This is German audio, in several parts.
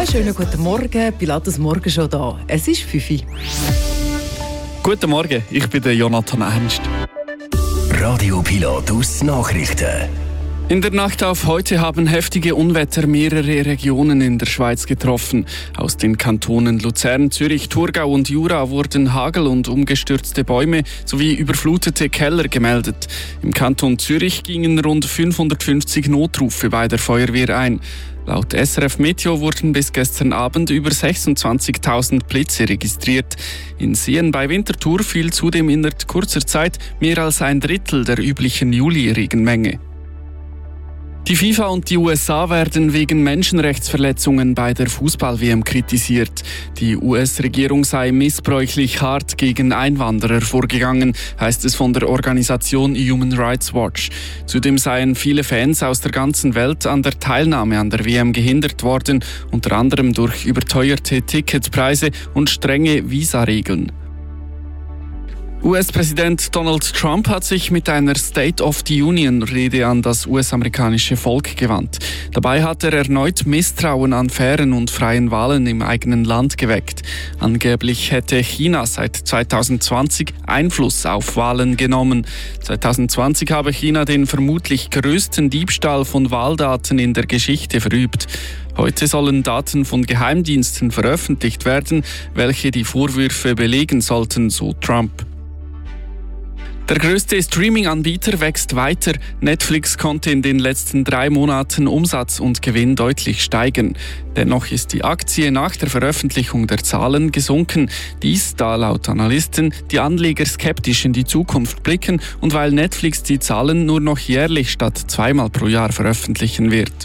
wunderschönen guten Morgen. Pilatus Morgen schon da. Es ist 5 Uhr. Guten Morgen, ich bin der Jonathan Ernst. Radio Pilatus Nachrichten. In der Nacht auf heute haben heftige Unwetter mehrere Regionen in der Schweiz getroffen. Aus den Kantonen Luzern, Zürich, Thurgau und Jura wurden Hagel und umgestürzte Bäume sowie überflutete Keller gemeldet. Im Kanton Zürich gingen rund 550 Notrufe bei der Feuerwehr ein. Laut SRF Meteo wurden bis gestern Abend über 26.000 Blitze registriert. In Seen bei Winterthur fiel zudem in kurzer Zeit mehr als ein Drittel der üblichen Juli-Regenmenge. Die FIFA und die USA werden wegen Menschenrechtsverletzungen bei der Fußball-WM kritisiert. Die US-Regierung sei missbräuchlich hart gegen Einwanderer vorgegangen, heißt es von der Organisation Human Rights Watch. Zudem seien viele Fans aus der ganzen Welt an der Teilnahme an der WM gehindert worden, unter anderem durch überteuerte Ticketpreise und strenge Visaregeln. US-Präsident Donald Trump hat sich mit einer State of the Union-Rede an das US-amerikanische Volk gewandt. Dabei hat er erneut Misstrauen an fairen und freien Wahlen im eigenen Land geweckt. Angeblich hätte China seit 2020 Einfluss auf Wahlen genommen. 2020 habe China den vermutlich größten Diebstahl von Wahldaten in der Geschichte verübt. Heute sollen Daten von Geheimdiensten veröffentlicht werden, welche die Vorwürfe belegen sollten, so Trump. Der größte Streaming-Anbieter wächst weiter. Netflix konnte in den letzten 3 Monaten Umsatz und Gewinn deutlich steigern. Dennoch ist die Aktie nach der Veröffentlichung der Zahlen gesunken. Dies, da laut Analysten die Anleger skeptisch in die Zukunft blicken und weil Netflix die Zahlen nur noch jährlich statt 2-mal pro Jahr veröffentlichen wird.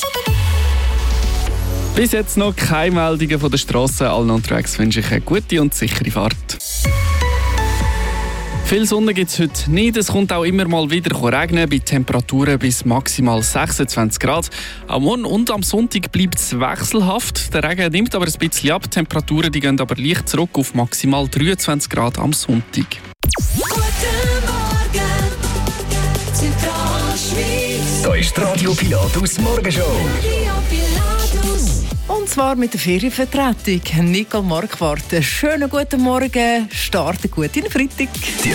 Bis jetzt noch keine Meldungen von der Strasse. Allen unterwegs wünsche ich eine gute und sichere Fahrt. Viel Sonne gibt es heute nicht. Es kommt auch immer mal wieder regnen, bei Temperaturen bis maximal 26 Grad. Am Morgen und am Sonntag bleibt es wechselhaft. Der Regen nimmt aber ein bisschen ab. Die Temperaturen die gehen aber leicht zurück auf maximal 23 Grad am Sonntag. Da ist die Radio Pilatus Morgenshow. Und zwar mit der Ferienvertretung. Nicole Marquardt, schönen guten Morgen. Starten gut in den Freitag. Die